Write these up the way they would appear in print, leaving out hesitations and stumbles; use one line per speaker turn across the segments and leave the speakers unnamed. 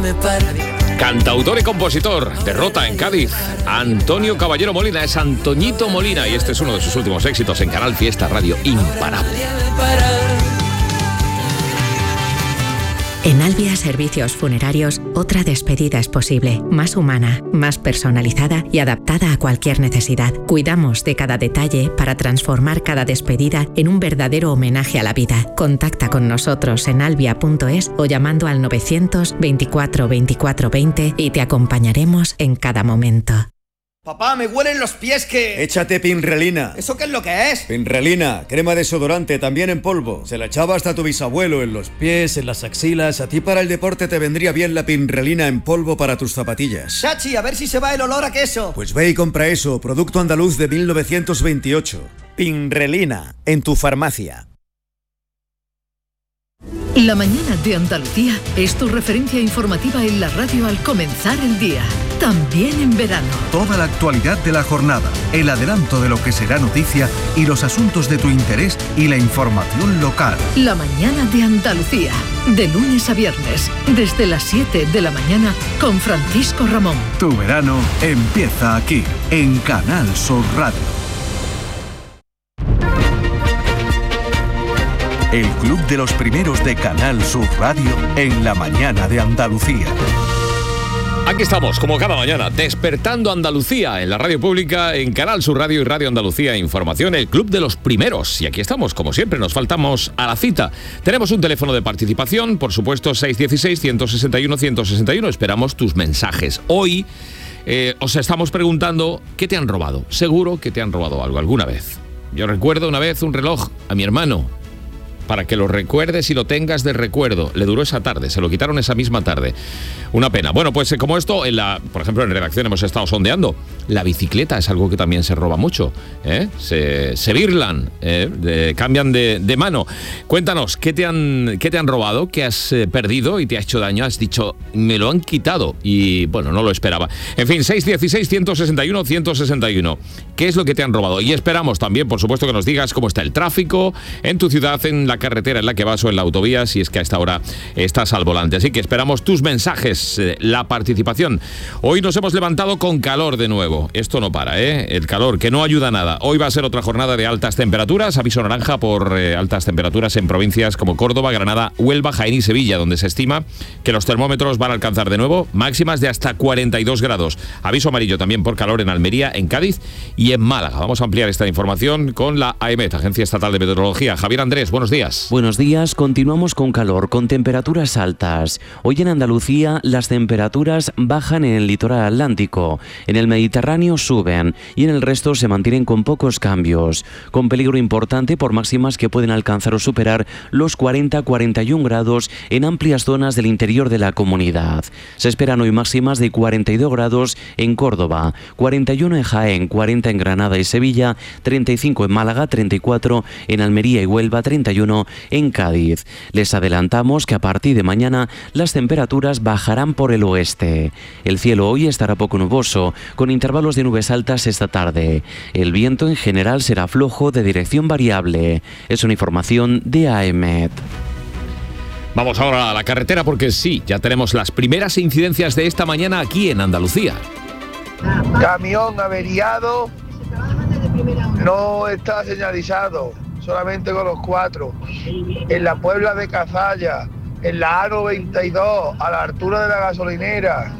me para.
Cantautor y compositor de Rota en Cádiz, Antonio Caballero Molina, es Antoñito Molina y este es uno de sus últimos éxitos en Canal Fiesta Radio, Imparable.
En Albia Servicios Funerarios, otra despedida es posible, más humana, más personalizada y adaptada a cualquier necesidad. Cuidamos de cada detalle para transformar cada despedida en un verdadero homenaje a la vida. Contacta con nosotros en albia.es o llamando al 900 24 24 20 y te acompañaremos en cada momento.
Papá, me huelen los pies que...
Échate Pinrelina.
¿Eso qué es lo que es?
Pinrelina, crema desodorante, también en polvo. Se la echaba hasta tu bisabuelo en los pies, en las axilas. A ti para el deporte te vendría bien la Pinrelina en polvo para tus zapatillas.
Chachi, a ver si se va el olor a queso.
Pues ve y compra eso, producto andaluz de 1928. Pinrelina, en tu farmacia.
La mañana de Andalucía es tu referencia informativa en la radio al comenzar el día, también en verano.
Toda la actualidad de la jornada, el adelanto de lo que será noticia y los asuntos de tu interés y la información local.
La mañana de Andalucía, de lunes a viernes, desde las 7 de la mañana con Francisco Ramón.
Tu verano empieza aquí, en Canal Sur Radio. El Club de los Primeros de Canal Sur Radio en la mañana de Andalucía.
Aquí estamos, como cada mañana, despertando Andalucía en la radio pública, en Canal Sur Radio y Radio Andalucía Información, el Club de los Primeros. Y aquí estamos, como siempre, nos faltamos a la cita. Tenemos un teléfono de participación, por supuesto, 616-161-161. Esperamos tus mensajes. Hoy os estamos preguntando, ¿qué te han robado? Seguro que te han robado algo alguna vez. Yo recuerdo una vez un reloj a mi hermano, para que lo recuerdes y lo tengas de recuerdo. Le duró esa tarde, se lo quitaron esa misma tarde. Una pena. Bueno, pues como esto, por ejemplo, en redacción hemos estado sondeando. La bicicleta es algo que también se roba mucho. Se birlan, cambian de mano. Cuéntanos, ¿qué te han robado? ¿Qué has perdido y te ha hecho daño? Has dicho, me lo han quitado. Y bueno, no lo esperaba. En fin, 616-161-161. ¿Qué es lo que te han robado? Y esperamos también, por supuesto, que nos digas cómo está el tráfico en tu ciudad, en la carretera en la que vas o en la autovía, si es que a esta hora estás al volante. Así que esperamos tus mensajes, la participación. Hoy nos hemos levantado con calor de nuevo. Esto no para, el calor, que no ayuda a nada. Hoy va a ser otra jornada de altas temperaturas, aviso naranja por altas temperaturas en provincias como Córdoba, Granada, Huelva, Jaén y Sevilla, donde se estima que los termómetros van a alcanzar de nuevo máximas de hasta 42 grados. Aviso amarillo también por calor en Almería, en Cádiz y en Málaga. Vamos a ampliar esta información con la AEMET, Agencia Estatal de Meteorología. Javier Andrés, buenos días.
Buenos días, continuamos con calor, con temperaturas altas. Hoy en Andalucía las temperaturas bajan en el litoral atlántico, en el Mediterráneo suben y en el resto se mantienen con pocos cambios, con peligro importante por máximas que pueden alcanzar o superar los 40-41 grados en amplias zonas del interior de la comunidad. Se esperan hoy máximas de 42 grados en Córdoba, 41 en Jaén, 40 en Granada y Sevilla, 35 en Málaga, 34 en Almería y Huelva, 31 en Cádiz. Les adelantamos que a partir de mañana las temperaturas bajarán por el oeste. El cielo hoy estará poco nuboso, con intervalos de nubes altas esta tarde. El viento en general será flojo de dirección variable. Es una información de AEMET.
Vamos ahora a la carretera porque sí, ya tenemos las primeras incidencias de esta mañana aquí en Andalucía.
Camión averiado, no está señalizado, solamente con los 4. En la Puebla de Cazalla, en la A92, a la altura de la gasolinera.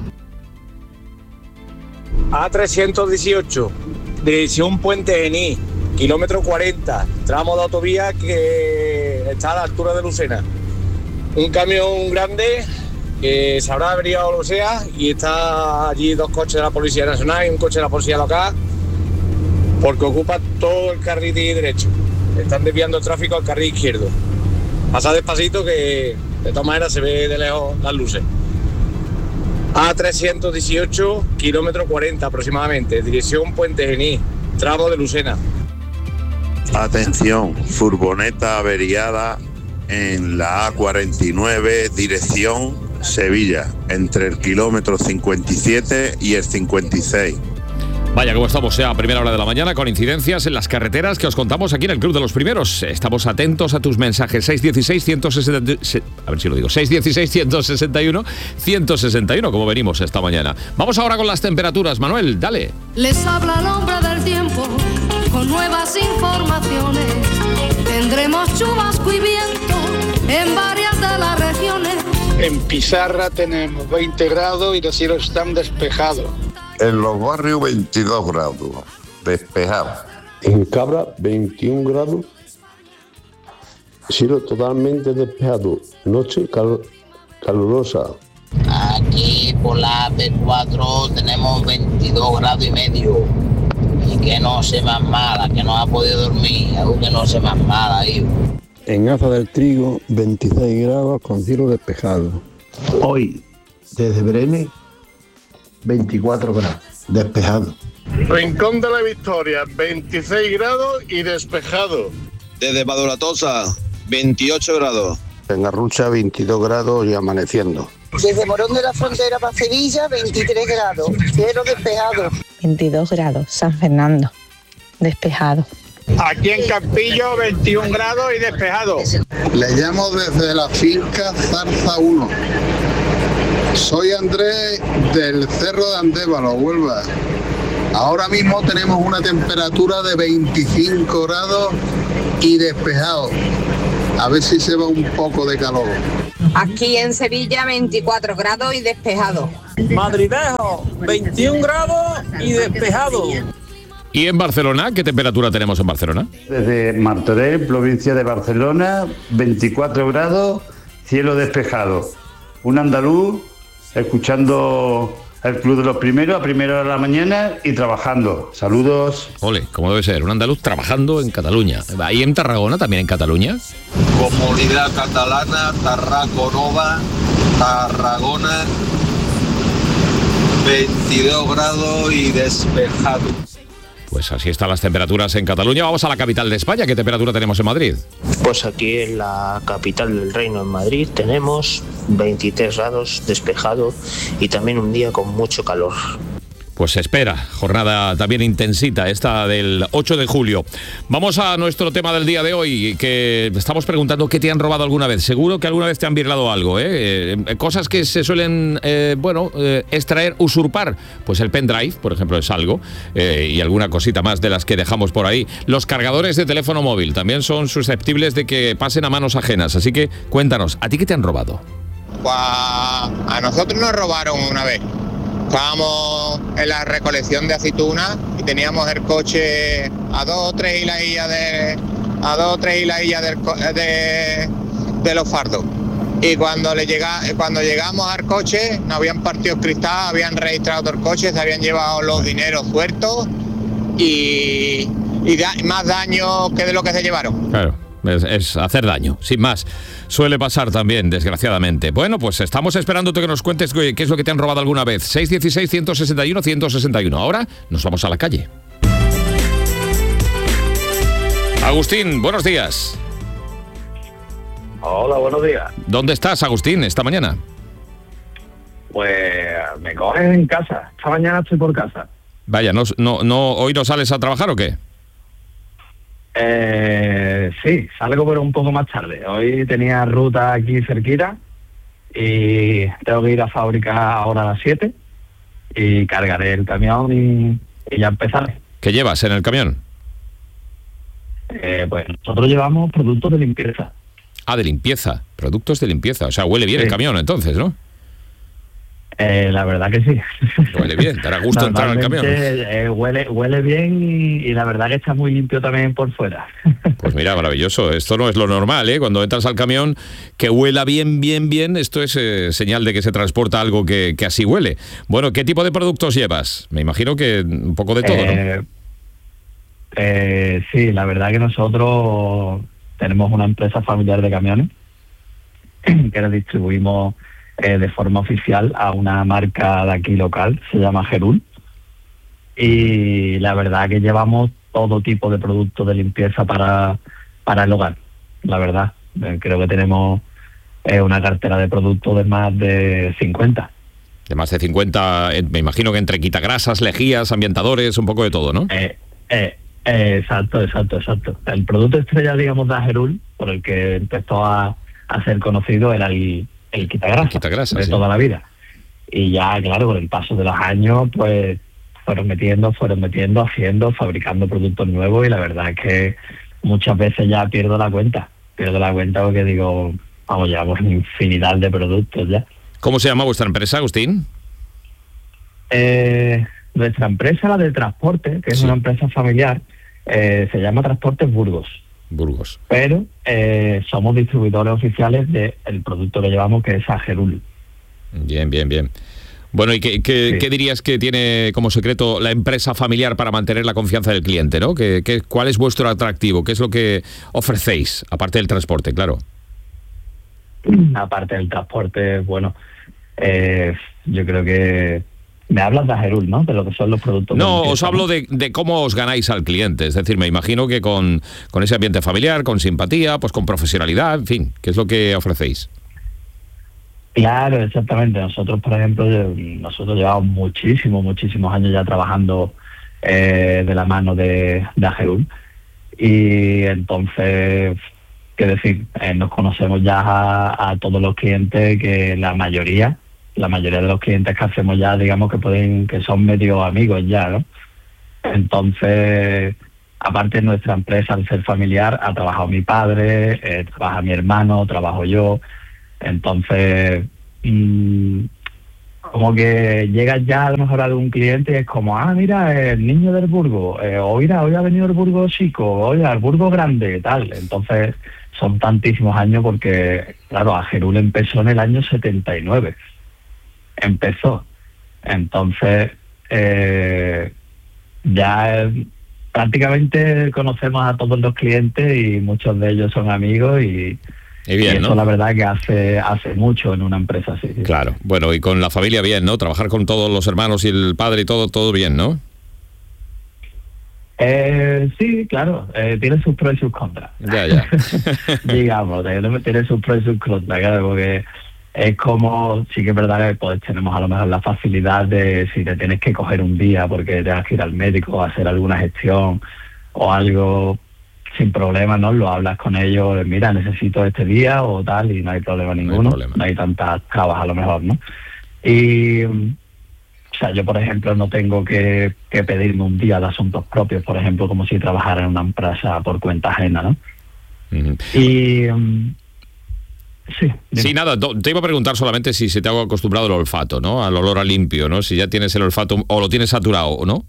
A318, dirección Puente Genil, kilómetro 40, tramo de autovía que está a la altura de Lucena. Un camión grande que se habrá averiado o lo sea, y está allí 2 coches de la Policía Nacional y un coche de la Policía Local, porque ocupa todo el carril derecho. Están desviando el tráfico al carril izquierdo. Pasa despacito que de todas maneras se ve de lejos las luces. A318, kilómetro 40 aproximadamente, dirección Puente Genil, tramo de Lucena.
Atención, furgoneta averiada en la A49, dirección Sevilla, entre el kilómetro 57 y el 56.
Vaya, como estamos ya a primera hora de la mañana con incidencias en las carreteras que os contamos aquí en el Club de los Primeros. Estamos atentos a tus mensajes. 616-161-161, como venimos esta mañana. Vamos ahora con las temperaturas. Manuel, dale.
Les habla el hombre del tiempo con nuevas informaciones. Tendremos chubasco y viento en varias de las regiones.
En Pizarra tenemos 20 grados y los cielos están despejados.
En los barrios 22 grados, despejado.
En Cabra 21 grados, cielo totalmente despejado, noche calurosa.
Aquí por la B4 tenemos 22 grados y medio. Y que no se más mala, que no ha podido dormir, algo que no se más mala, hijo.
En Aza del Trigo 26 grados con cielo despejado.
Hoy, desde Brene, 24 grados, despejado.
Rincón de la Victoria, 26 grados y despejado.
Desde Padolatosa, 28 grados.
En Garrucha, 22 grados y amaneciendo.
Desde Morón de la Frontera para Sevilla, 23 grados, cielo despejado.
22 grados, San Fernando, despejado.
Aquí en Campillo, 21 grados y despejado.
Le llamo desde la finca Zarza 1. Soy Andrés del Cerro de Andévalo, Huelva. Ahora mismo tenemos una temperatura de 25 grados y despejado. A ver si se va un poco de calor.
Aquí en Sevilla, 24 grados y despejado.
Madrilejo, 21 grados y despejado.
¿Y en Barcelona? ¿Qué temperatura tenemos en Barcelona?
Desde Martorell, provincia de Barcelona, 24 grados, cielo despejado. Un andaluz escuchando el Club de los Primeros a primera hora de la mañana y trabajando. Saludos.
Ole, como debe ser, un andaluz trabajando en Cataluña. ¿Y en Tarragona, también en Cataluña?
Comunidad Catalana, Tarraconova, Tarragona, 22 grados y despejado.
Pues así están las temperaturas en Cataluña. Vamos a la capital de España. ¿Qué temperatura tenemos en Madrid?
Pues aquí en la capital del reino, en Madrid, tenemos 23 grados, despejado y también un día con mucho calor.
Pues se espera, jornada también intensita, esta del 8 de julio. Vamos a nuestro tema del día de hoy, que estamos preguntando qué te han robado alguna vez. Seguro que alguna vez te han virlado algo, cosas que se suelen, extraer, usurpar. Pues el pendrive, por ejemplo, es algo, y alguna cosita más de las que dejamos por ahí. Los cargadores de teléfono móvil también son susceptibles de que pasen a manos ajenas, así que cuéntanos, ¿a ti qué te han robado?
Pues a nosotros nos robaron una vez. Estábamos en la recolección de aceitunas y teníamos el coche a 2 o 3 hiladillas de los fardos. Y cuando llegamos al coche, nos habían partido el cristal, habían registrado todo el coche, se habían llevado los dineros sueltos y más daño que de lo que se llevaron.
Claro. Es hacer daño, sin más. Suele pasar también, desgraciadamente. Bueno, pues estamos esperándote que nos cuentes qué es lo que te han robado alguna vez. 616-161-161. Ahora nos vamos a la calle. Agustín, buenos días.
Hola, buenos días.
¿Dónde estás, Agustín, esta mañana?
Pues me cogen en casa. Esta mañana estoy por casa.
Vaya, ¿hoy no sales a trabajar o qué?
Sí, salgo pero un poco más tarde. Hoy tenía ruta aquí cerquita y tengo que ir a fábrica ahora a las 7 y cargaré el camión y ya empezaré.
¿Qué llevas en el camión?
Pues nosotros llevamos productos de limpieza.
Ah, de limpieza, productos de limpieza. O sea, huele bien el camión entonces, ¿no?
La verdad que sí.
Huele bien, te hará gusto entrar al camión.
Huele bien y la verdad que está muy limpio también por fuera.
Pues mira, maravilloso. Esto no es lo normal, ¿eh? Cuando entras al camión, que huela bien, esto es señal de que se transporta algo que así huele. Bueno, ¿qué tipo de productos llevas? Me imagino que un poco de todo, ¿no?
Sí, la verdad que nosotros tenemos una empresa familiar de camiones que le distribuimos de forma oficial a una marca de aquí local, se llama Gerul, y la verdad que llevamos todo tipo de productos de limpieza para el hogar, la verdad. Creo que tenemos una cartera de productos de más de 50.
De más de 50, me imagino que entre quitagrasas, lejías, ambientadores, un poco de todo, ¿no?
Exacto. El producto estrella, digamos, de Agerul, por el que empezó a ser conocido, era el quitagrasa de toda la vida. Y ya, claro, con el paso de los años, pues fueron metiendo, haciendo, fabricando productos nuevos, y la verdad es que muchas veces ya pierdo la cuenta porque digo, vamos, llevamos infinidad de productos ya.
¿Cómo se llama vuestra empresa, Agustín?
Nuestra empresa, la de transporte, que es una empresa familiar, se llama Transportes Burgos. Pero somos distribuidores oficiales del producto que llevamos, que es Agerul.
Bien. Bueno, ¿y qué dirías que tiene como secreto la empresa familiar para mantener la confianza del cliente, ¿no? ¿Cuál es vuestro atractivo? ¿Qué es lo que ofrecéis? Aparte del transporte, claro.
Aparte del transporte, bueno, yo creo que... Me hablas de Agerul, ¿no? De lo que son los productos.
No, os hablo de cómo os ganáis al cliente. Es decir, me imagino que con ese ambiente familiar, con simpatía, pues con profesionalidad, en fin, ¿qué es lo que ofrecéis?
Claro, exactamente. Nosotros, por ejemplo, llevamos muchísimos años ya trabajando de la mano de Agerul. Y entonces, qué decir, nos conocemos ya a todos los clientes, que la mayoría de los clientes que hacemos ya, digamos, que son medio amigos ya, ¿no? Entonces, aparte de nuestra empresa, al ser familiar, ha trabajado mi padre, trabaja mi hermano, trabajo yo. Entonces, como que llegas ya a lo mejor a algún cliente y es como, mira, el niño del Burgo, o mira, hoy ha venido el Burgo chico, oye, el Burgo grande, tal. Entonces, son tantísimos años porque, claro, Agerul empezó en el año 79. Entonces ya prácticamente conocemos a todos los clientes y muchos de ellos son amigos y bien, eso, ¿no? La verdad que hace mucho en una empresa así.
Claro, bueno, y con la familia bien, ¿no? Trabajar con todos los hermanos y el padre y todo bien, ¿no?
Sí, claro, tiene sus pros y sus contras.
Ya.
Digamos, tiene sus pros y sus contras, claro, porque es como, sí que es verdad que pues tenemos a lo mejor la facilidad de, si te tienes que coger un día porque te vas a ir al médico o hacer alguna gestión o algo, sin problema, ¿no? Lo hablas con ellos, mira, necesito este día o tal, y no hay problema ninguno, no hay tantas trabas a lo mejor, ¿no? Y, o sea, yo, por ejemplo, no tengo que pedirme un día de asuntos propios, por ejemplo, como si trabajara en una empresa por cuenta ajena, ¿no? Y...
Sí, nada, te iba a preguntar solamente si se te ha acostumbrado el olfato, ¿no? Al olor a limpio, ¿no? Si ya tienes el olfato o lo tienes saturado, ¿no?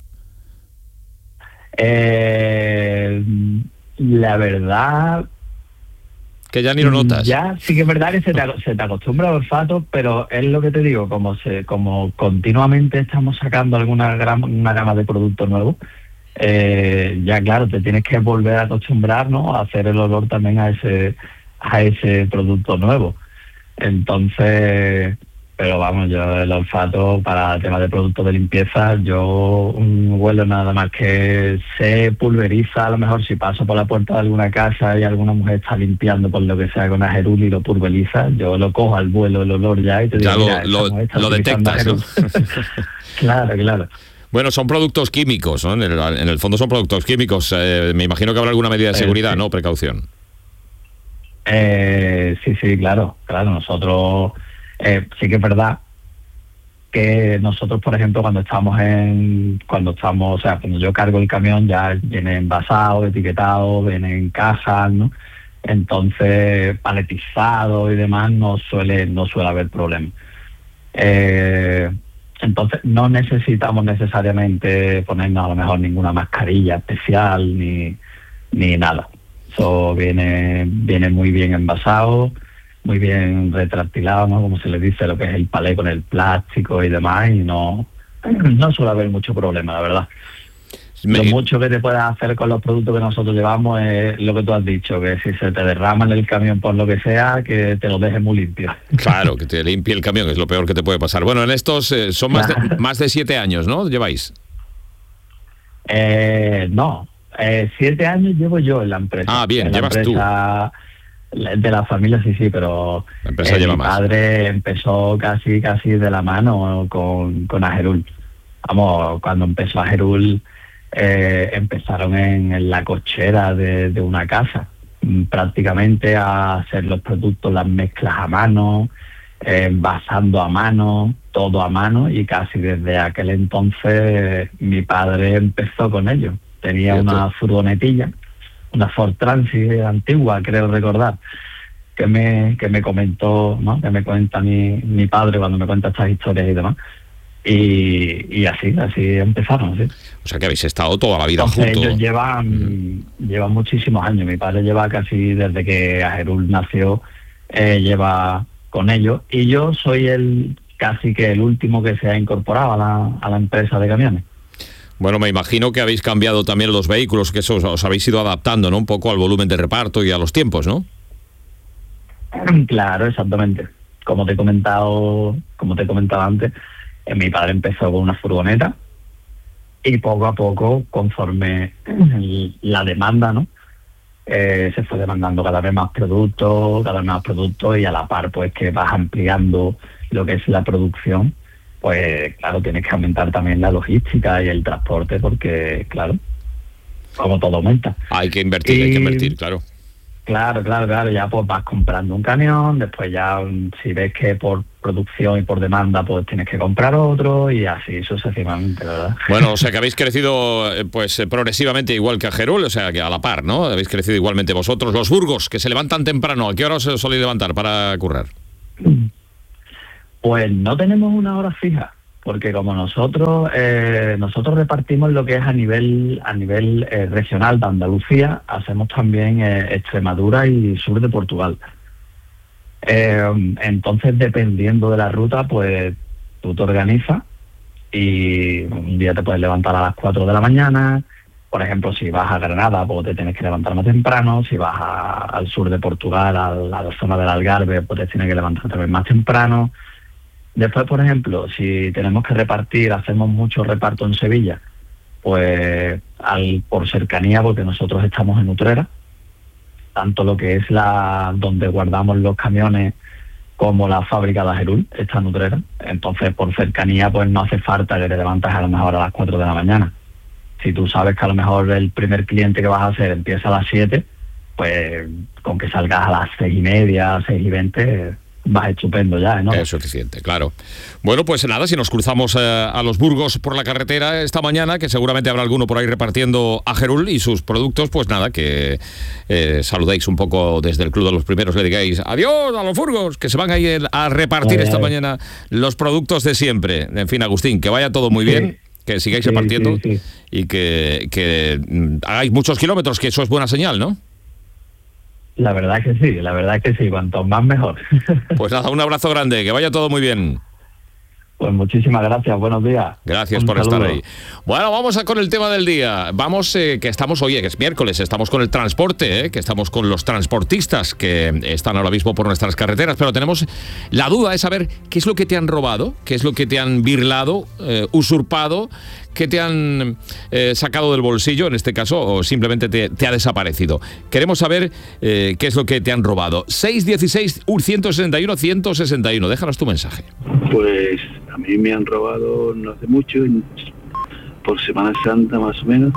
La verdad...
Que ya ni lo notas.
Ya, sí que es verdad que se te acostumbra al olfato, pero es lo que te digo, como continuamente estamos sacando una gama de productos nuevos, ya claro, te tienes que volver a acostumbrar, ¿no? A hacer el olor también a ese producto nuevo. Entonces, pero vamos, yo el olfato para temas de productos de limpieza, yo huelo nada más que se pulveriza. A lo mejor si paso por la puerta de alguna casa y alguna mujer está limpiando por lo que sea con Agerul y lo pulveriza, yo lo cojo al vuelo el olor ya y te digo,
ya lo detectas, ¿no?
Claro.
Bueno, son productos químicos, ¿no? En el fondo son productos químicos. Me imagino que habrá alguna medida de seguridad, ¿no? Precaución.
Sí, claro. Nosotros, sí que es verdad que nosotros, por ejemplo, cuando yo cargo el camión, ya viene envasado, etiquetado, viene en cajas, ¿no? Entonces, paletizado y demás, no suele haber problema. Entonces, no necesitamos necesariamente ponernos a lo mejor ninguna mascarilla especial ni nada. Eso viene muy bien envasado, muy bien retractilado, ¿no? Como se le dice, lo que es el palé con el plástico y demás, y no suele haber mucho problema, la verdad. Lo mucho que te puedas hacer con los productos que nosotros llevamos es lo que tú has dicho, que si se te derrama en el camión por lo que sea, que te lo dejes muy limpio.
Claro, que te limpie el camión, es lo peor que te puede pasar. Bueno, en estos son más de 7 años, ¿no? ¿Lleváis?
No. 7 años llevo yo en la empresa.
Bien, llevas tú.
De la familia sí, pero
la empresa lleva
mi
más.
padre empezó casi de la mano con Agerul. Vamos, cuando empezó Agerul, empezaron en la cochera de una casa, prácticamente a hacer los productos, las mezclas a mano, envasando a mano, todo a mano, y casi desde aquel entonces mi padre empezó con ello. Tenía una furgonetilla, una Ford Transit antigua, creo recordar, que me comentó, ¿no? Que me cuenta mi padre cuando me cuenta estas historias y demás. Y así empezaron, ¿sí?
O sea que habéis estado toda la vida
Entonces,
juntos.
ellos llevan muchísimos años. Mi padre lleva casi desde que Agerul nació, lleva con ellos, y yo soy casi que el último que se ha incorporado a la empresa de camiones.
Bueno, me imagino que habéis cambiado también los vehículos, que eso os habéis ido adaptando, ¿no? Un poco al volumen de reparto y a los tiempos, ¿no?
Claro, exactamente. Como te he comentado antes, mi padre empezó con una furgoneta y poco a poco, conforme la demanda, ¿no? Se fue demandando cada vez más productos, y a la par, pues, que vas ampliando lo que es la producción, pues claro, tienes que aumentar también la logística y el transporte, porque claro, como todo aumenta.
Hay que invertir, claro.
Claro, ya pues vas comprando un camión, después ya si ves que por producción y por demanda pues tienes que comprar otro, y así sucesivamente, ¿verdad?
Bueno, o sea que habéis crecido pues progresivamente igual que Agerul, o sea que a la par, ¿no? Habéis crecido igualmente vosotros. Los burgos, que se levantan temprano, ¿a qué hora os soléis levantar para currar?
Pues no tenemos una hora fija, porque como nosotros repartimos lo que es a nivel regional de Andalucía, hacemos también Extremadura y sur de Portugal. Entonces, dependiendo de la ruta, pues tú te organizas y un día te puedes levantar a las 4 de la mañana. Por ejemplo, si vas a Granada, pues te tienes que levantar más temprano. Si vas al sur de Portugal, a la zona del Algarve, pues te tienes que levantar también más temprano. Después, por ejemplo, si tenemos que repartir, hacemos mucho reparto en Sevilla, pues por cercanía, porque nosotros estamos en Utrera, tanto lo que es donde guardamos los camiones como la fábrica de Agerul está en Utrera. Entonces, por cercanía, pues no hace falta que te levantes a lo mejor a las 4 de la mañana. Si tú sabes que a lo mejor el primer cliente que vas a hacer empieza a las 7, pues con que salgas a las 6:30, 6:20... vas estupendo ya, ¿no?
Es suficiente, claro. Bueno, pues nada, si nos cruzamos a los Burgos por la carretera esta mañana, que seguramente habrá alguno por ahí repartiendo Agerul y sus productos, pues nada, que saludéis un poco desde el Club de los Primeros, le digáis adiós a los Burgos, que se van a ir a repartir esta mañana los productos de siempre. En fin, Agustín, que vaya todo muy bien, que sigáis repartiendo y que hagáis muchos kilómetros, que eso es buena señal, ¿no?
La verdad que sí, cuanto más mejor.
Pues nada, un abrazo grande, que vaya todo muy bien.
Pues muchísimas gracias, buenos días.
Gracias por estar ahí. Bueno, vamos con el tema del día. Vamos, que estamos hoy, que es miércoles, estamos con el transporte, que estamos con los transportistas que están ahora mismo por nuestras carreteras, pero tenemos la duda de saber qué es lo que te han robado, qué es lo que te han birlado, usurpado, que te han sacado del bolsillo, en este caso, o simplemente te ha desaparecido. Queremos saber qué es lo que te han robado. 616-161-161. Déjanos tu mensaje.
Pues a mí me han robado no hace mucho, por Semana Santa más o menos,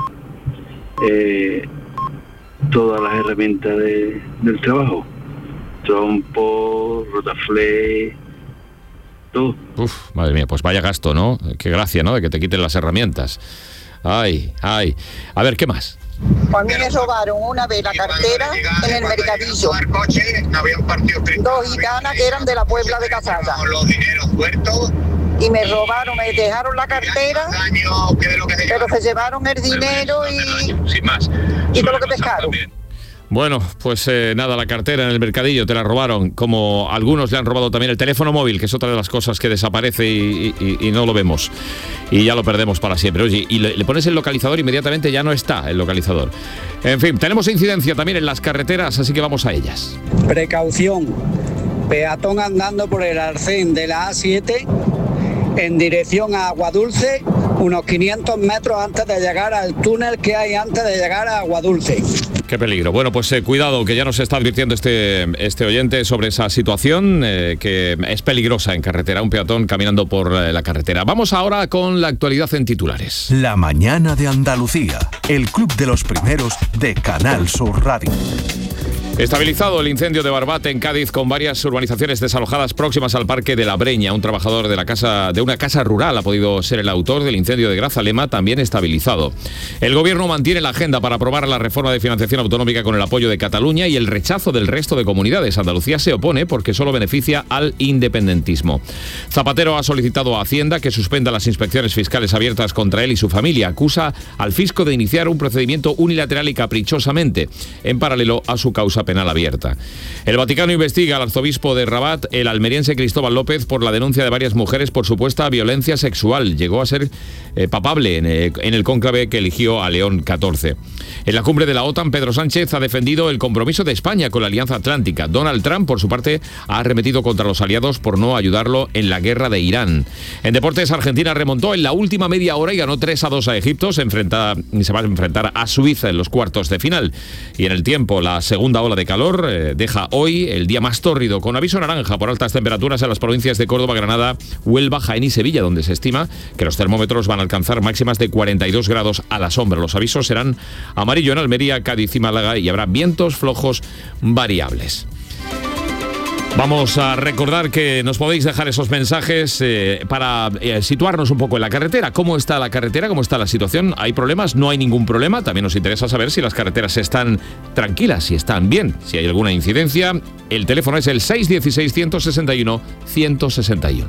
todas las herramientas del trabajo. Trompo, rotaflé, todo.
Uf, madre mía, pues vaya gasto, ¿no? Qué gracia, ¿no? De que te quiten las herramientas. Ay. A ver, ¿qué más?
A mí me robaron una vez la cartera en el mercadillo. Dos gitanas que eran de la Puebla de Casada. Y me robaron, me dejaron la cartera, pero se llevaron el dinero y todo lo que pescaron.
Bueno, pues nada, la cartera en el mercadillo te la robaron, como algunos le han robado también el teléfono móvil, que es otra de las cosas que desaparece y no lo vemos, y ya lo perdemos para siempre. Oye, y le pones el localizador, inmediatamente ya no está el localizador. En fin, tenemos incidencia también en las carreteras, así que vamos a ellas.
Precaución, peatón andando por el arcén de la A7 en dirección a Aguadulce, unos 500 metros antes de llegar al túnel que hay antes de llegar a Aguadulce.
Qué peligro. Bueno, pues cuidado, que ya nos está advirtiendo este oyente sobre esa situación que es peligrosa en carretera, un peatón caminando por la carretera. Vamos ahora con la actualidad en titulares.
La mañana de Andalucía, el club de los primeros de Canal Sur Radio.
Estabilizado el incendio de Barbate en Cádiz, con varias urbanizaciones desalojadas próximas al Parque de la Breña. Un trabajador de una casa rural ha podido ser el autor del incendio de Grazalema, también estabilizado. El gobierno mantiene la agenda para aprobar la reforma de financiación autonómica con el apoyo de Cataluña y el rechazo del resto de comunidades. Andalucía se opone porque solo beneficia al independentismo. Zapatero ha solicitado a Hacienda que suspenda las inspecciones fiscales abiertas contra él y su familia. Acusa al fisco de iniciar un procedimiento unilateral y caprichosamente, en paralelo a su causa penal abierta. El Vaticano investiga al arzobispo de Rabat, el almeriense Cristóbal López, por la denuncia de varias mujeres por supuesta violencia sexual. Llegó a ser papable en el cónclave que eligió a León XIV. En la cumbre de la OTAN, Pedro Sánchez ha defendido el compromiso de España con la Alianza Atlántica. Donald Trump, por su parte, ha arremetido contra los aliados por no ayudarlo en la guerra de Irán. En deportes, Argentina remontó en la última media hora y ganó 3-2 a Egipto. Se va a enfrentar a Suiza en los cuartos de final. Y en el tiempo, la segunda ola de calor deja hoy el día más tórrido, con aviso naranja por altas temperaturas en las provincias de Córdoba, Granada, Huelva, Jaén y Sevilla, donde se estima que los termómetros van a alcanzar máximas de 42 grados a la sombra. Los avisos serán amarillo en Almería, Cádiz y Málaga, y habrá vientos flojos variables. Vamos a recordar que nos podéis dejar esos mensajes para situarnos un poco en la carretera. ¿Cómo está la carretera? ¿Cómo está la situación? ¿Hay problemas? ¿No hay ningún problema? También nos interesa saber si las carreteras están tranquilas, si están bien, si hay alguna incidencia. El teléfono es el 616-161-161.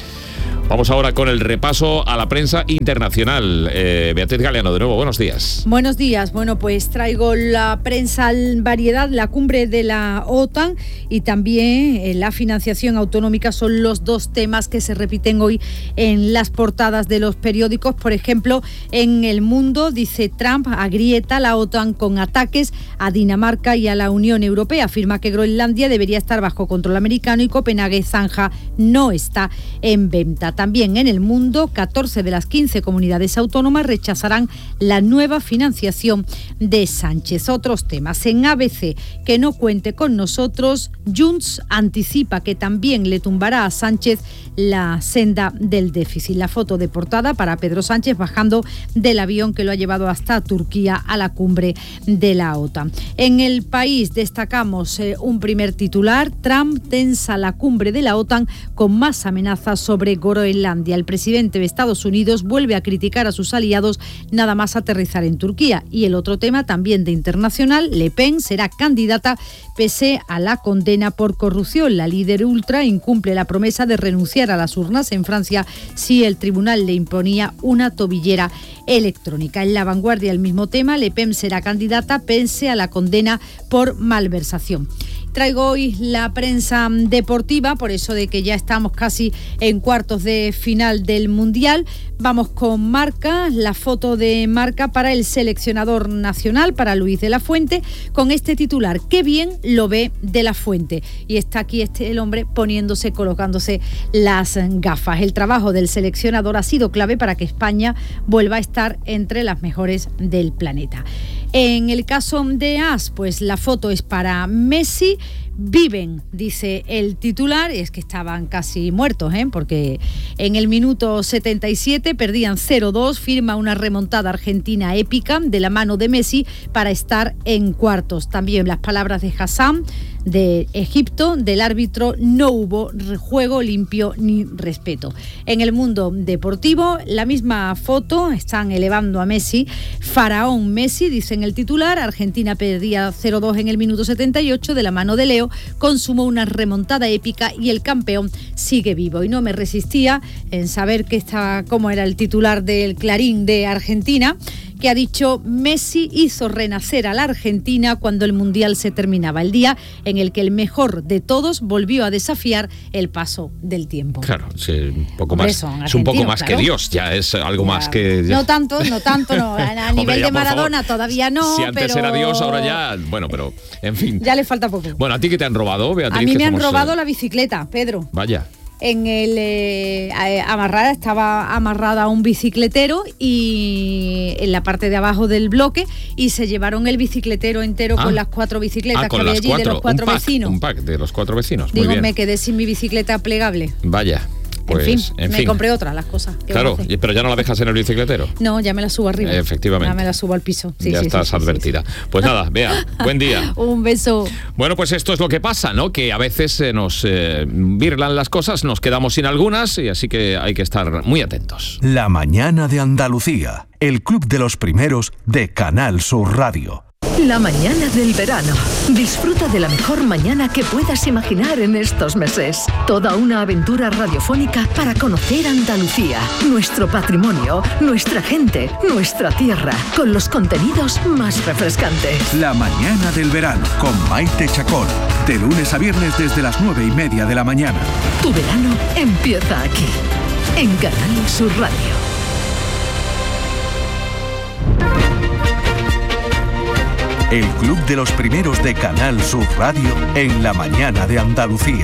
Vamos ahora con el repaso a la prensa internacional. Beatriz Galeano, de nuevo, buenos días.
Buenos días. Bueno, pues traigo la prensa en variedad, la cumbre de la OTAN y también la financiación autonómica son los dos temas que se repiten hoy en las portadas de los periódicos. Por ejemplo, en El Mundo dice: Trump agrieta la OTAN con ataques a Dinamarca y a la Unión Europea. Afirma que Groenlandia debería estar bajo control americano y Copenhague zanja no está en venta. También en El Mundo, 14 de las 15 comunidades autónomas rechazarán la nueva financiación de Sánchez. Otros temas. En ABC, que no cuente con nosotros, Junts anticipa que también le tumbará a Sánchez la senda del déficit. La foto de portada para Pedro Sánchez bajando del avión que lo ha llevado hasta Turquía a la cumbre de la OTAN. En El País destacamos un primer titular: Trump tensa la cumbre de la OTAN con más amenazas sobre Groenlandia. El presidente de Estados Unidos vuelve a criticar a sus aliados nada más aterrizar en Turquía. Y el otro tema también de internacional: Le Pen será candidata pese a la condena por corrupción. La líder ultra incumple la promesa de renunciar a las urnas en Francia si el tribunal le imponía una tobillera electrónica. En La Vanguardia el mismo tema: Le Pen será candidata pese a la condena por malversación. Traigo hoy la prensa deportiva, por eso de que ya estamos casi en cuartos de final del Mundial. Vamos con Marca, la foto de Marca para el seleccionador nacional, para Luis de la Fuente, con este titular: qué bien lo ve de la Fuente. Y está aquí el hombre colocándose las gafas. El trabajo del seleccionador ha sido clave para que España vuelva a estar entre las mejores del planeta. En el caso de AS, pues la foto es para Messi. Viven, dice el titular, y es que estaban casi muertos, porque en el minuto 77 perdían 0-2, firma una remontada argentina épica de la mano de Messi para estar en cuartos. También las palabras de Hassan, de Egipto, del árbitro: no hubo juego limpio ni respeto. En el mundo deportivo, la misma foto, están elevando a Messi, faraón Messi, dice en el titular. Argentina perdía 0-2 en el minuto 78 de la mano de Leo, consumó una remontada épica y el campeón sigue vivo. Y no me resistía en saber cómo era el titular del Clarín de Argentina, que ha dicho: Messi hizo renacer a la Argentina cuando el Mundial se terminaba, el día en el que el mejor de todos volvió a desafiar el paso del tiempo.
Claro, sí, un poco más, es un poco más, claro, que Dios, ya es algo ya, más que... Ya.
No tanto, a nivel de Maradona todavía no,
si antes era Dios, ahora ya, bueno, pero en fin.
Ya le falta poco.
Bueno, ¿a ti qué te han robado, Beatriz?
A mí me han robado la bicicleta, Pedro.
Vaya.
en el estaba amarrada a un bicicletero y en la parte de abajo del bloque, y se llevaron el bicicletero entero con las 4 bicicletas que había allí de los 4 vecinos.
Un pack de los 4 vecinos.
Digo,
muy bien.
me quedé sin mi bicicleta plegable.
Vaya. Pues,
en fin, compré otra, las cosas.
Claro, pero ya no la dejas en el bicicletero.
No, ya me la subo arriba.
Efectivamente.
Ya me la subo al piso. Sí,
ya estás advertida. Pues nada, Bea, buen día.
Un beso.
Bueno, pues esto es lo que pasa, ¿no? Que a veces nos virlan las cosas, nos quedamos sin algunas, y así que hay que estar muy atentos.
La mañana de Andalucía, el club de los primeros de Canal Sur Radio.
La mañana del verano. Disfruta de la mejor mañana que puedas imaginar en estos meses. Toda una aventura radiofónica para conocer Andalucía, nuestro patrimonio, nuestra gente, nuestra tierra, con los contenidos más refrescantes.
La mañana del verano con Maite Chacón. De lunes a viernes desde las 9:30 de la mañana.
Tu verano empieza aquí, en Canal Sur Radio.
El club de los primeros de Canal Sur Radio en la mañana de Andalucía.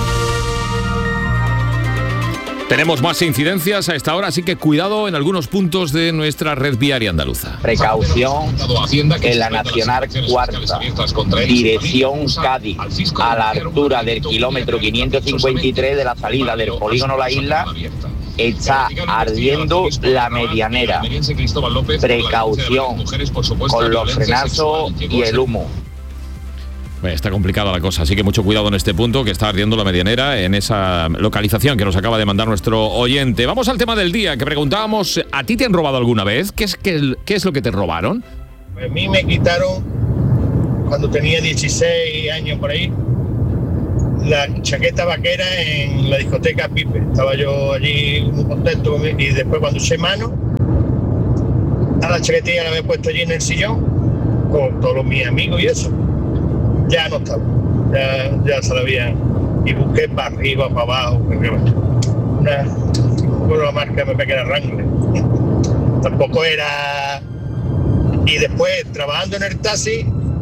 Tenemos más incidencias a esta hora, así que cuidado en algunos puntos de nuestra red viaria andaluza.
Precaución en la Nacional Cuarta, dirección Cádiz, a la altura del kilómetro 553 de la salida del polígono La Isla. Está ardiendo la medianera. Precaución con los frenazos y el humo.
Está complicada la cosa, así que mucho cuidado en este punto, que está ardiendo la medianera, en esa localización que nos acaba de mandar nuestro oyente. Vamos al tema del día, que preguntábamos, ¿a ti te han robado alguna vez? ¿Qué es lo que te robaron?
A mí me quitaron, cuando tenía 16 años por ahí, la chaqueta vaquera en la discoteca Pipe. Estaba yo allí muy contento y después cuando eché mano a la chaquetilla la había puesto allí en el sillón con todos mis amigos y eso. Ya no estaba, ya se la habían, y busqué para arriba, para abajo, una marca me pegué, era Wrangler. Tampoco era. Y después trabajando en el taxi,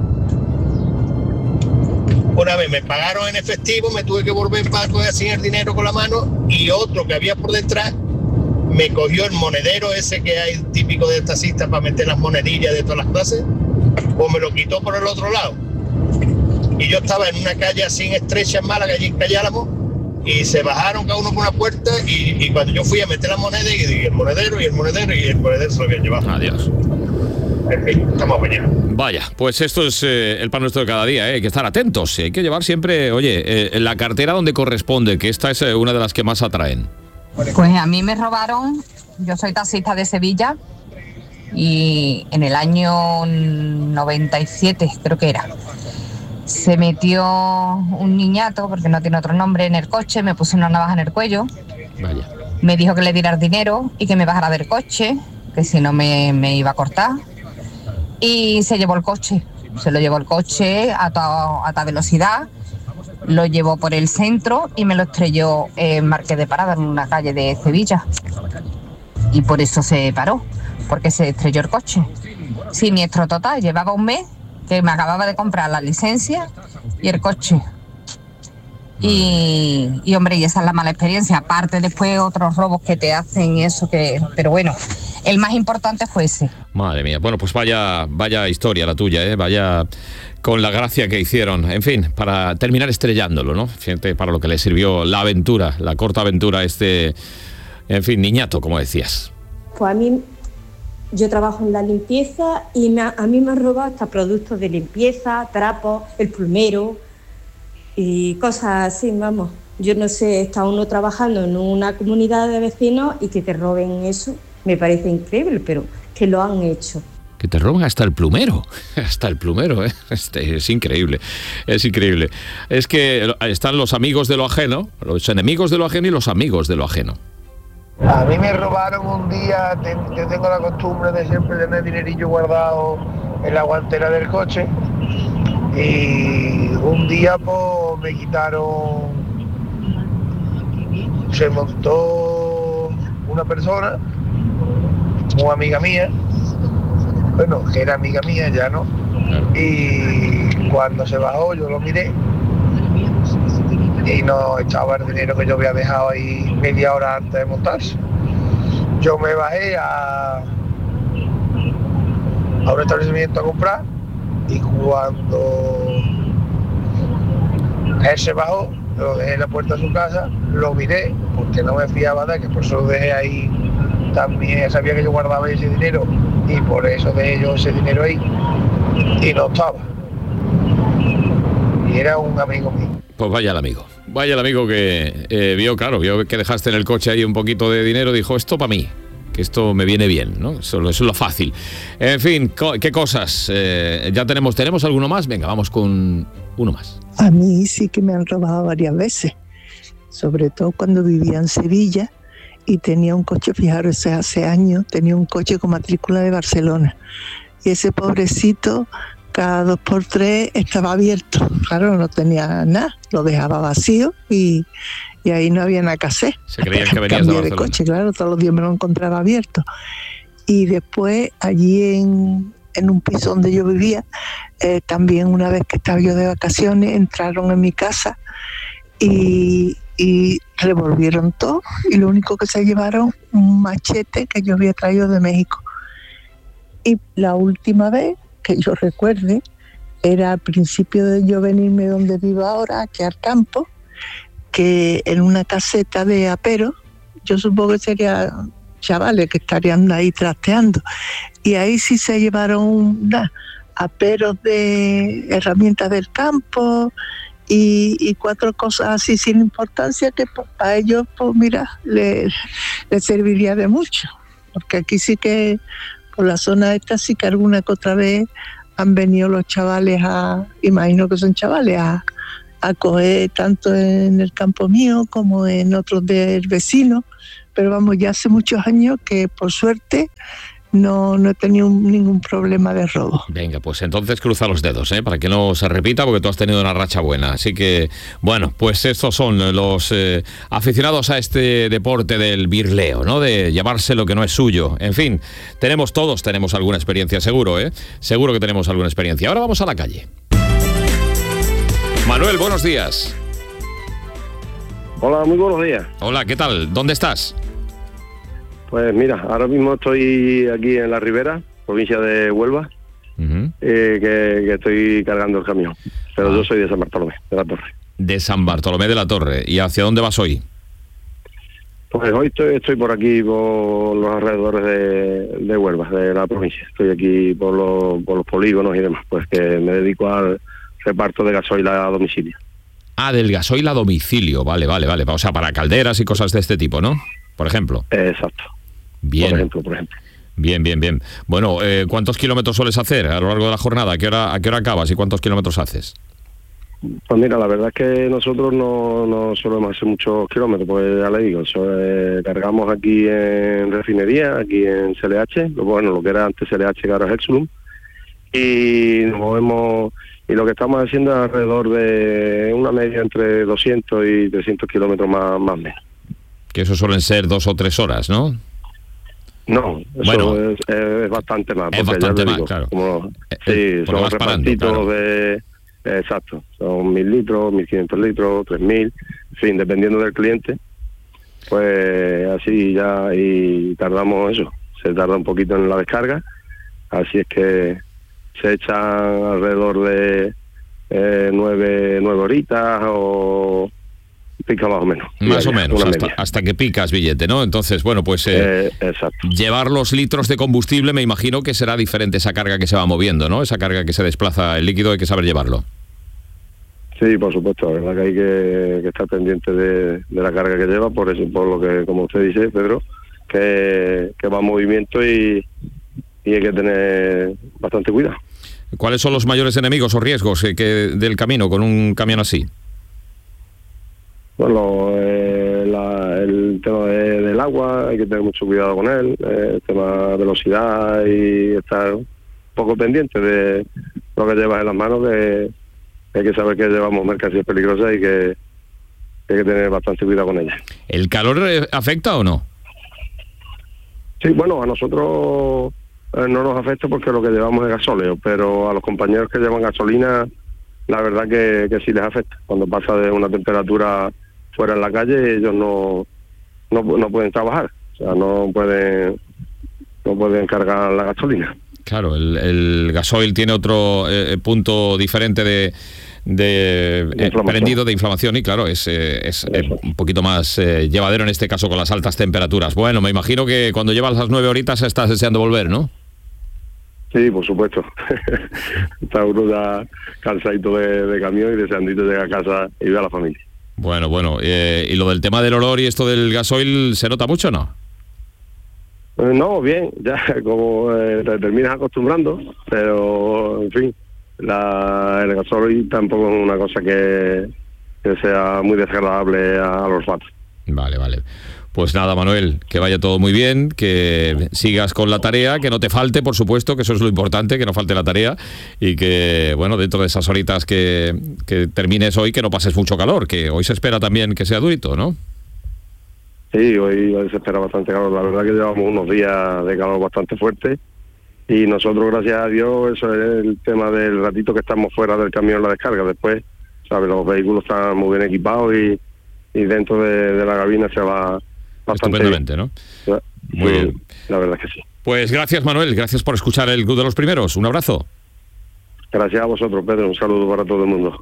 una vez me pagaron en efectivo, me tuve que volver para coger así el dinero con la mano, y otro que había por detrás me cogió el monedero ese que hay típico del taxista para meter las monedillas de todas las clases, pues me lo quitó por el otro lado. Y yo estaba en una calle así estrecha en Málaga, allí en Calle Álamo, y se bajaron cada uno por una puerta, y cuando yo fui a meter las monedas, y dije, el monedero se lo habían llevado.
Adiós.
Estamos mañana.
Vaya, pues esto es el pan nuestro de cada día, hay que estar atentos, hay que llevar siempre, la cartera donde corresponde, que esta es una de las que más atraen.
Pues a mí me robaron, yo soy taxista de Sevilla, y en el año 97 creo que era, se metió un niñato, porque no tiene otro nombre, en el coche, me puso una navaja en el cuello.
Vaya.
Me dijo que le diera el dinero y que me bajara del coche, que si no me iba a cortar. Y se llevó el coche, se lo llevó el coche a toda velocidad, lo llevó por el centro y me lo estrelló en Marqués de Parada, en una calle de Sevilla. Y por eso se paró, porque se estrelló el coche. Siniestro total, llevaba un mes que me acababa de comprar la licencia y el coche. Y hombre, y esa es la mala experiencia. Aparte después otros robos que te hacen y eso, pero bueno, el más importante fue ese.
Madre mía, bueno, pues vaya historia la tuya, vaya con la gracia que hicieron. En fin, para terminar estrellándolo, ¿no? Fíjate, para lo que le sirvió la aventura, la corta aventura en fin, niñato, como decías.
Pues a mí, yo trabajo en la limpieza y a mí me han robado hasta productos de limpieza, trapos, el plumero y cosas así, vamos. Yo no sé, está uno trabajando en una comunidad de vecinos y que te roben eso, me parece increíble, pero que lo han hecho.
Que te roban hasta el plumero, es increíble, es increíble. Es que están los amigos de lo ajeno, los enemigos de lo ajeno y los amigos de lo ajeno.
A mí me robaron un día, yo tengo la costumbre de siempre tener dinerillo guardado en la guantera del coche, y un día pues me quitaron, se montó una persona, muy amiga mía, bueno, que era amiga mía, ya no, y cuando se bajó yo lo miré y no estaba el dinero que yo había dejado ahí media hora antes de montarse. Yo me bajé a un establecimiento a comprar y cuando él se bajó, lo dejé en la puerta de su casa, lo miré porque no me fiaba de que por eso lo dejé ahí. También sabía que yo guardaba ese dinero y por eso dejé yo ese dinero ahí y no estaba. Y era un amigo mío.
Pues vaya el amigo que vio que dejaste en el coche ahí un poquito de dinero, dijo, esto para mí, que esto me viene bien, ¿no? Eso es lo fácil. En fin, ¿qué cosas? Ya tenemos alguno más. Venga, vamos con uno más.
A mí sí que me han robado varias veces, sobre todo cuando vivía en Sevilla y tenía un coche, fijaros, hace años, tenía un coche con matrícula de Barcelona y ese pobrecito cada 2x3 estaba abierto, claro, no tenía nada, lo dejaba vacío y ahí no había nada que hacer.
Se creían que venías de Barcelona.
De coche, claro, todos los días me lo encontraba abierto. Y después allí en un piso donde yo vivía, también una vez que estaba yo de vacaciones, entraron en mi casa y revolvieron todo y lo único que se llevaron un machete que yo había traído de México. Y la última vez que yo recuerde era al principio de yo venirme donde vivo ahora, aquí al campo, que en una caseta de aperos, yo supongo que serían chavales que estarían ahí trasteando, y ahí sí se llevaron aperos de herramientas del campo y 4 cosas así sin importancia que para ellos, pues mira, les serviría de mucho, porque aquí sí que por la zona esta sí que alguna que otra vez han venido los chavales imagino que son chavales, a coger tanto en el campo mío como en otros del vecino, pero vamos, ya hace muchos años que por suerte no he tenido ningún problema de robo.
Venga, pues entonces cruza los dedos, para que no se repita, porque tú has tenido una racha buena. Así que, bueno, pues estos son los aficionados a este deporte del birleo, ¿no? De llevarse lo que no es suyo. En fin, todos tenemos alguna experiencia, seguro, Seguro que tenemos alguna experiencia. Ahora vamos a la calle. Manuel, buenos días.
Hola, muy buenos días.
Hola, ¿qué tal? ¿Dónde estás?
Pues mira, ahora mismo estoy aquí en La Ribera, provincia de Huelva, que estoy cargando el camión. Pero yo soy de San Bartolomé, de la Torre.
De San Bartolomé de la Torre. ¿Y hacia dónde vas hoy?
Pues hoy estoy por aquí, por los alrededores de Huelva, de la provincia. Estoy aquí por los polígonos y demás, pues que me dedico al reparto de gasoil a domicilio.
Ah, del gasoil a domicilio, vale. O sea, para calderas y cosas de este tipo, ¿no? Por ejemplo.
Exacto.
Bien.
Por ejemplo.
Bien. Bueno, ¿cuántos kilómetros sueles hacer a lo largo de la jornada? ¿A qué hora acabas y cuántos kilómetros haces?
Pues mira, la verdad es que nosotros no solemos hacer muchos kilómetros, pues ya le digo, cargamos aquí en refinería, aquí en CLH, lo que era antes CLH, que ahora es Exlum, y nos movemos, y lo que estamos haciendo es alrededor de una media entre 200 y 300 kilómetros más o menos.
Que eso suelen ser 2 o 3 horas, ¿no?
No, eso es bastante más.
Es bastante más, claro.
Sí, son repartitos claro. Exacto, son 1.000 litros, 1.500 litros, 3.000, en fin, dependiendo del cliente, pues así ya, y tardamos eso, se tarda un poquito en la descarga, así es que se echan alrededor de 9 horitas o pica más o menos.
Más o menos, hasta que picas billete, ¿no? Entonces, bueno, pues
exacto.
Llevar los litros de combustible, me imagino que será diferente esa carga que se va moviendo, ¿no? Esa carga que se desplaza el líquido, hay que saber llevarlo.
Sí, por supuesto, la verdad que hay que estar pendiente de la carga que lleva, por eso, por lo que, como usted dice, Pedro, que va en movimiento y hay que tener bastante cuidado.
¿Cuáles son los mayores enemigos o riesgos del camino con un camión así?
Bueno, el tema del agua, hay que tener mucho cuidado con él, el tema de velocidad y estar un poco pendiente de lo que llevas en las manos, que hay que saber que llevamos mercancías peligrosas y que hay que tener bastante cuidado con ellas.
¿El calor afecta o no?
Sí, bueno, a nosotros no nos afecta porque lo que llevamos es gasóleo, pero a los compañeros que llevan gasolina la verdad que sí les afecta. Cuando pasa de una temperatura fuera en la calle, ellos no pueden trabajar, o sea, no pueden cargar la gasolina.
Claro, el gasoil tiene otro punto diferente de prendido de inflamación y claro, es un poquito más llevadero en este caso con las altas temperaturas. Bueno, me imagino que cuando llevas las 9 horitas estás deseando volver, ¿no?
Sí, por supuesto. Está uno ya cansadito de camión y deseandito llegar a casa y ver a la familia.
Bueno, y lo del tema del olor y esto del gasoil, ¿se nota mucho o no?
No, bien, ya como te terminas acostumbrando, pero en fin, el gasoil tampoco es una cosa que sea muy desagradable al olfato.
Vale. Pues nada, Manuel, que vaya todo muy bien, que sigas con la tarea, que no te falte, por supuesto, que eso es lo importante, que no falte la tarea y que, bueno, dentro de esas horitas que termines hoy, que no pases mucho calor, que hoy se espera también que sea durito, ¿no?
Sí, hoy se espera bastante calor. La verdad que llevamos unos días de calor bastante fuerte y nosotros, gracias a Dios, eso es el tema del ratito que estamos fuera del camión en la descarga. Después, ¿sabes? Los vehículos están muy bien equipados y dentro de la cabina se va bastante
estupendamente, ¿no? Muy bien.
La verdad es que sí.
Pues gracias, Manuel. Gracias por escuchar el Club de los Primeros. Un abrazo.
Gracias a vosotros, Pedro. Un saludo para todo el mundo.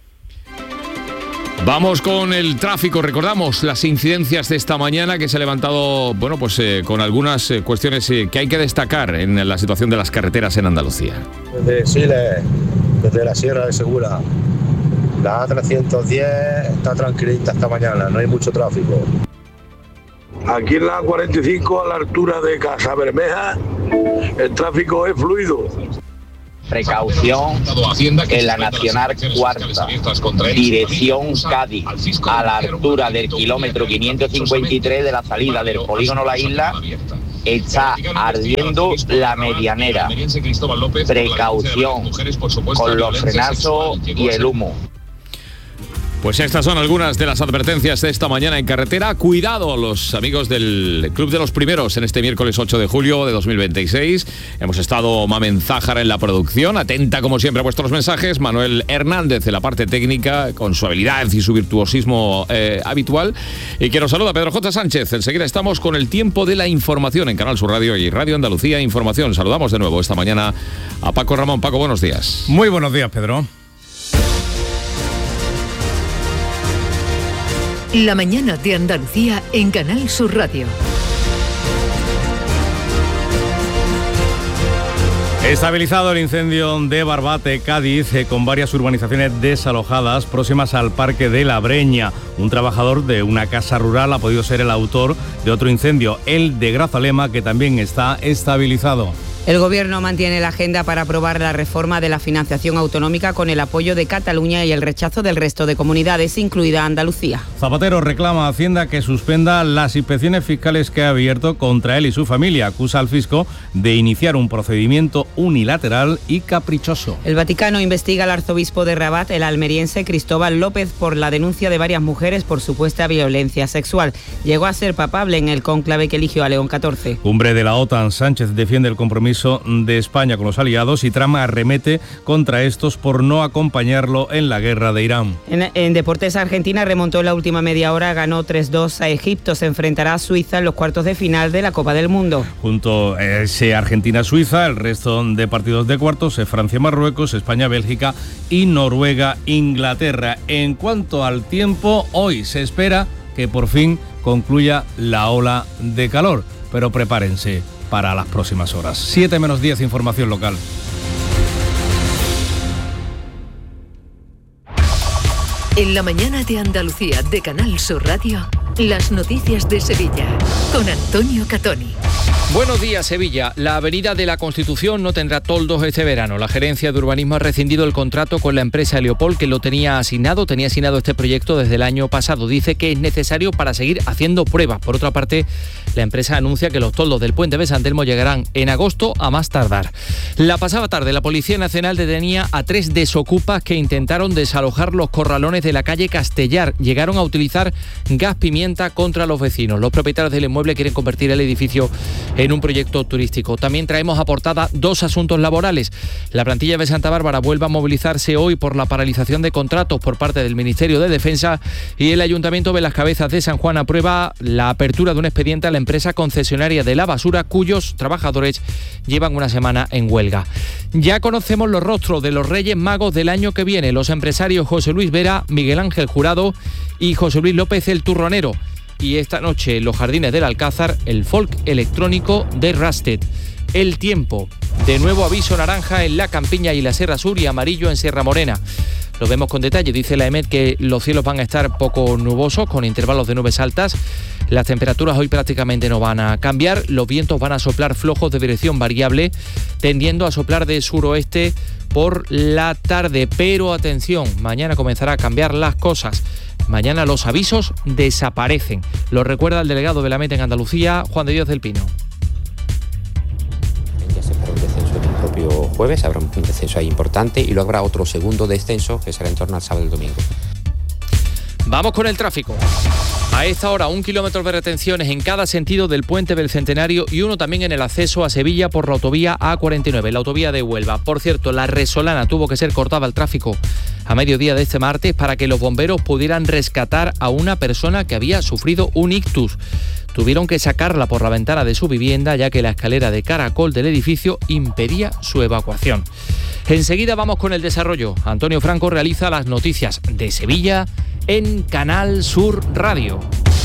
Vamos con el tráfico. Recordamos las incidencias de esta mañana que se ha levantado, bueno, pues con algunas cuestiones que hay que destacar en la situación de las carreteras en Andalucía.
Desde Siles, desde la Sierra de Segura, la A310 está tranquilita esta mañana, no hay mucho tráfico.
Aquí en la 45, a la altura de Casa Bermeja, el tráfico es fluido.
Precaución en la Nacional Cuarta, dirección Cádiz, a la altura del kilómetro 553 de la salida del polígono La Isla, está ardiendo la medianera. Precaución con los frenazos y el humo.
Pues estas son algunas de las advertencias de esta mañana en carretera. Cuidado, los amigos del Club de los Primeros en este miércoles 8 de julio de 2026. Hemos estado Mamen Zájara en la producción, atenta como siempre a vuestros mensajes. Manuel Hernández en la parte técnica, con su habilidad y su virtuosismo habitual. Y que nos saluda Pedro J. Sánchez. Enseguida estamos con el tiempo de la información en Canal Sur Radio y Radio Andalucía Información. Saludamos de nuevo esta mañana a Paco Ramón. Paco, buenos días.
Muy buenos días, Pedro.
La mañana de Andalucía en Canal Sur Radio.
Estabilizado el incendio de Barbate, Cádiz, con varias urbanizaciones desalojadas próximas al Parque de la Breña. Un trabajador de una casa rural ha podido ser el autor de otro incendio, el de Grazalema, que también está estabilizado.
El Gobierno mantiene la agenda para aprobar la reforma de la financiación autonómica con el apoyo de Cataluña y el rechazo del resto de comunidades, incluida Andalucía.
Zapatero reclama a Hacienda que suspenda las inspecciones fiscales que ha abierto contra él y su familia. Acusa al fisco de iniciar un procedimiento unilateral y caprichoso.
El Vaticano investiga al arzobispo de Rabat, el almeriense Cristóbal López, por la denuncia de varias mujeres por supuesta violencia sexual. Llegó a ser papable en el cónclave que eligió a León XIV.
Cumbre de la OTAN. Sánchez defiende el compromiso de España con los aliados y trama arremete contra estos por no acompañarlo en la guerra de Irán.
En deportes, Argentina remontó en la última media hora, ganó 3-2 a Egipto. Se enfrentará a Suiza en los cuartos de final de la Copa del Mundo.
Junto a ese Argentina-Suiza, el resto de partidos de cuartos es Francia-Marruecos, España-Bélgica y Noruega-Inglaterra. En cuanto al tiempo, hoy se espera que por fin concluya la ola de calor, pero prepárense para las próximas horas. 7:10, información local.
En la mañana de Andalucía de Canal Sur Radio, las noticias de Sevilla con Antonio Catoni.
Buenos días, Sevilla. La avenida de la Constitución no tendrá toldos este verano. La Gerencia de Urbanismo ha rescindido el contrato con la empresa Heliopol que lo tenía asignado este proyecto desde el año pasado. Dice que es necesario para seguir haciendo pruebas. Por otra parte, la empresa anuncia que los toldos del puente de San Telmo llegarán en agosto a más tardar. La pasada tarde, la Policía Nacional detenía a 3 desocupas que intentaron desalojar los corralones de la calle Castellar. Llegaron a utilizar gas pimienta contra los vecinos. Los propietarios del inmueble quieren convertir el edificio en un proyecto turístico. También traemos a portada 2 asuntos laborales. La plantilla de Santa Bárbara vuelve a movilizarse hoy por la paralización de contratos por parte del Ministerio de Defensa, y el Ayuntamiento de Las Cabezas de San Juan aprueba la apertura de un expediente a la empresa concesionaria de la basura, cuyos trabajadores llevan una semana en huelga. Ya conocemos los rostros de los Reyes Magos del año que viene, los empresarios José Luis Vera, Miguel Ángel Jurado y José Luis López el Turronero. Y esta noche en los Jardines del Alcázar, el folk electrónico de Rusted. El tiempo, de nuevo aviso naranja en la Campiña y la Sierra Sur y amarillo en Sierra Morena. Lo vemos con detalle. Dice la EMET que los cielos van a estar poco nubosos, con intervalos de nubes altas. Las temperaturas hoy prácticamente no van a cambiar. Los vientos van a soplar flojos de dirección variable, tendiendo a soplar de suroeste por la tarde. Pero atención, mañana comenzará a cambiar las cosas. Mañana los avisos desaparecen. Lo recuerda el delegado de la EMET en Andalucía, Juan de Dios del Pino.
Propio jueves habrá un descenso ahí importante y luego habrá otro segundo descenso que será en torno al sábado y el domingo.
Vamos con el tráfico. A esta hora, 1 kilómetro de retenciones en cada sentido del Puente del Centenario y uno también en el acceso a Sevilla por la autovía A49, la autovía de Huelva. Por cierto, la Resolana tuvo que ser cortada al tráfico a mediodía de este martes para que los bomberos pudieran rescatar a una persona que había sufrido un ictus. Tuvieron que sacarla por la ventana de su vivienda, ya que la escalera de caracol del edificio impedía su evacuación. Enseguida vamos con el desarrollo. Antonio Franco realiza las noticias de Sevilla en Canal Sur Radio.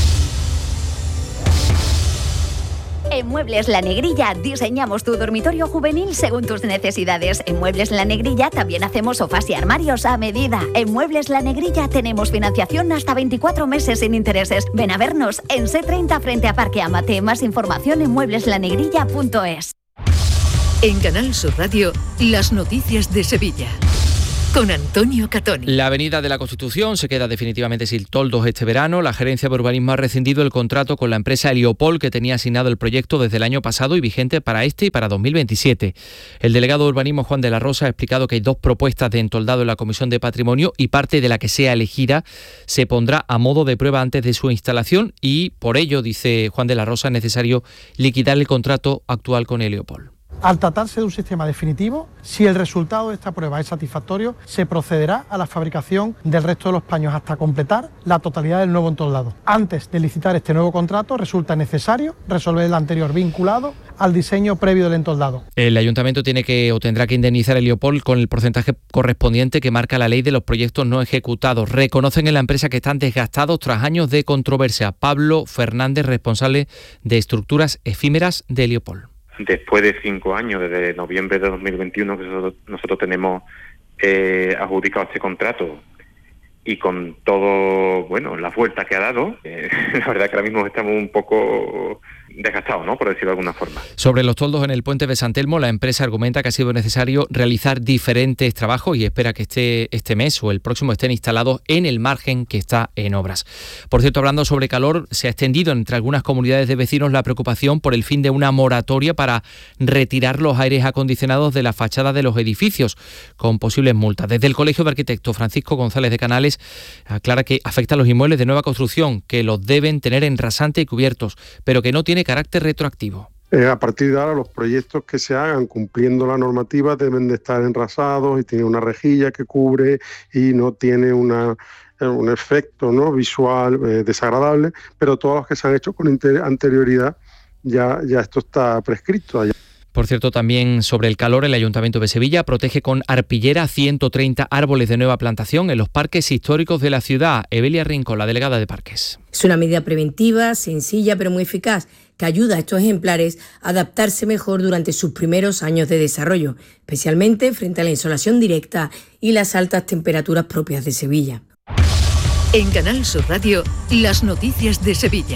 En Muebles La Negrilla diseñamos tu dormitorio juvenil según tus necesidades. En Muebles La Negrilla también hacemos sofás y armarios a medida. En Muebles La Negrilla tenemos financiación hasta 24 meses sin intereses. Ven a vernos en C30 frente a Parque Amate. Más información en muebleslanegrilla.es.
En Canal Sur Radio, las noticias de Sevilla. Con Antonio Catoni.
La Avenida de la Constitución se queda definitivamente sin toldos este verano. La Gerencia de Urbanismo ha rescindido el contrato con la empresa Heliopol, que tenía asignado el proyecto desde el año pasado y vigente para este y para 2027. El delegado de Urbanismo, Juan de la Rosa, ha explicado que hay 2 propuestas de entoldado en la Comisión de Patrimonio y parte de la que sea elegida se pondrá a modo de prueba antes de su instalación y por ello, dice Juan de la Rosa, es necesario liquidar el contrato actual con Heliopol.
Al tratarse de un sistema definitivo, si el resultado de esta prueba es satisfactorio, se procederá a la fabricación del resto de los paños hasta completar la totalidad del nuevo entoldado. Antes de licitar este nuevo contrato, resulta necesario resolver el anterior vinculado al diseño previo del entoldado.
El ayuntamiento tiene que o tendrá que indemnizar a Heliopol con el porcentaje correspondiente que marca la ley de los proyectos no ejecutados. Reconocen en la empresa que están desgastados tras años de controversia. Pablo Fernández, responsable de estructuras efímeras de Heliopol.
Después de 5 años, desde noviembre de 2021, que nosotros tenemos adjudicado este contrato y con todo, la vuelta que ha dado, la verdad que ahora mismo estamos un poco desgastados, ¿no?, por decirlo de alguna forma.
Sobre los toldos en el puente de San Telmo, la empresa argumenta que ha sido necesario realizar diferentes trabajos y espera que este mes o el próximo estén instalados en el margen que está en obras. Por cierto, hablando sobre calor, se ha extendido entre algunas comunidades de vecinos la preocupación por el fin de una moratoria para retirar los aires acondicionados de la fachada de los edificios, con posibles multas. Desde el Colegio de Arquitectos, Francisco González de Canales aclara que afecta a los inmuebles de nueva construcción, que los deben tener en rasante y cubiertos, pero que no tiene carácter retroactivo.
A partir de ahora, los proyectos que se hagan cumpliendo la normativa deben de estar enrasados y tiene una rejilla que cubre y no tiene un efecto, ¿no?, visual desagradable, pero todos los que se han hecho con anterioridad ya esto está prescrito.
Por cierto, también sobre el calor, el Ayuntamiento de Sevilla protege con arpillera 130 árboles de nueva plantación en los parques históricos de la ciudad. Evelia Rincón, la delegada de Parques.
Es una medida preventiva, sencilla pero muy eficaz, que ayuda a estos ejemplares a adaptarse mejor durante sus primeros años de desarrollo, especialmente frente a la insolación directa y las altas temperaturas propias de Sevilla.
En Canal Sur Radio, las noticias de Sevilla.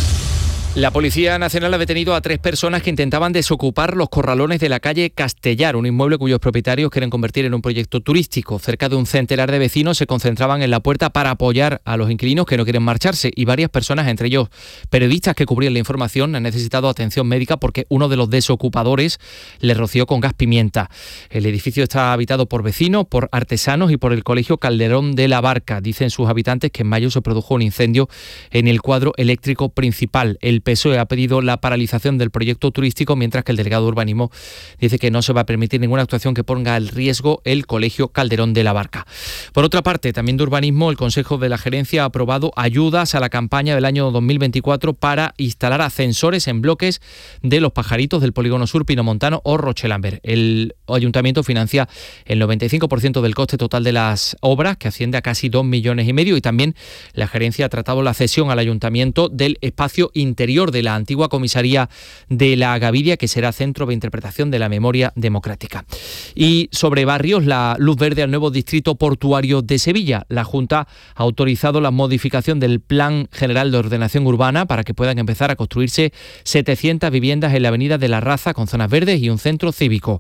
La Policía Nacional ha detenido a 3 personas que intentaban desocupar los corralones de la calle Castellar, un inmueble cuyos propietarios quieren convertir en un proyecto turístico. Cerca de un centenar de vecinos se concentraban en la puerta para apoyar a los inquilinos que no quieren marcharse y varias personas, entre ellos periodistas que cubrían la información, han necesitado atención médica porque uno de los desocupadores les roció con gas pimienta. El edificio está habitado por vecinos, por artesanos y por el Colegio Calderón de la Barca. Dicen sus habitantes que en mayo se produjo un incendio en el cuadro eléctrico principal. El PSOE ha pedido la paralización del proyecto turístico, mientras que el delegado de urbanismo dice que no se va a permitir ninguna actuación que ponga en riesgo el Colegio Calderón de la Barca. Por otra parte, también de urbanismo, el Consejo de la Gerencia ha aprobado ayudas a la campaña del año 2024 para instalar ascensores en bloques de Los Pajaritos, del Polígono Sur, Pinomontano o Rochelambert. El Ayuntamiento financia el 95% del coste total de las obras, que asciende a casi 2,5 millones, y también la Gerencia ha tratado la cesión al Ayuntamiento del espacio interior de la antigua comisaría de la Gavidia, que será centro de interpretación de la memoria democrática. Y sobre barrios, la luz verde al nuevo distrito portuario de Sevilla. La Junta ha autorizado la modificación del Plan General de Ordenación Urbana para que puedan empezar a construirse 700 viviendas en la Avenida de la Raza, con zonas verdes y un centro cívico.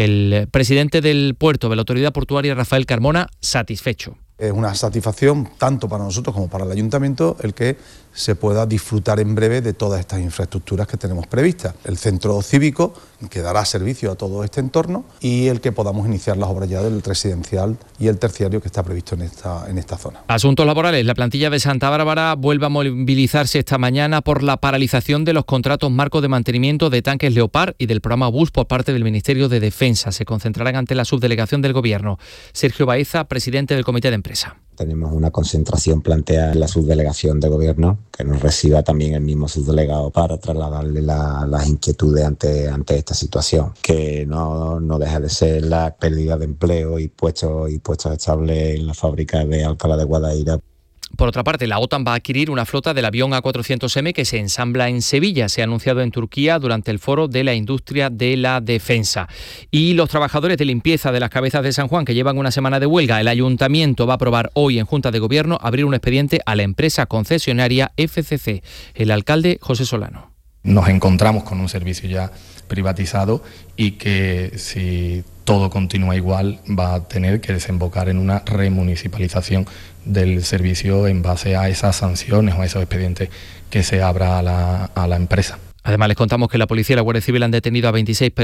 El presidente del puerto de la Autoridad Portuaria, Rafael Carmona, satisfecho.
Es una satisfacción tanto para nosotros como para el Ayuntamiento el que se pueda disfrutar en breve de todas estas infraestructuras que tenemos previstas. El centro cívico, que dará servicio a todo este entorno, y el que podamos iniciar las obras ya del residencial y el terciario que está previsto en esta zona.
Asuntos laborales. La plantilla de Santa Bárbara vuelve a movilizarse esta mañana por la paralización de los contratos marco de mantenimiento de tanques Leopard y del programa BUS por parte del Ministerio de Defensa. Se concentrarán ante la subdelegación del Gobierno. Sergio Baeza, presidente del Comité de Empresa.
Tenemos una concentración planteada en la subdelegación de Gobierno, que nos reciba también el mismo subdelegado para trasladarle las inquietudes ante esta situación, que no deja de ser la pérdida de empleo y puestos estables en la fábrica de Alcalá de Guadaira.
Por otra parte, la OTAN va a adquirir una flota del avión A400M que se ensambla en Sevilla. Se ha anunciado en Turquía durante el foro de la industria de la defensa. Y los trabajadores de limpieza de las Cabezas de San Juan, que llevan una semana de huelga, el Ayuntamiento va a aprobar hoy en Junta de Gobierno abrir un expediente a la empresa concesionaria FCC. El alcalde, José Solano.
Nos encontramos con un servicio ya privatizado y que, si todo continúa igual, va a tener que desembocar en una remunicipalización del servicio en base a esas sanciones o a esos expedientes que se abra a la empresa.
Además, les contamos que la policía y la Guardia Civil han detenido a 26 personas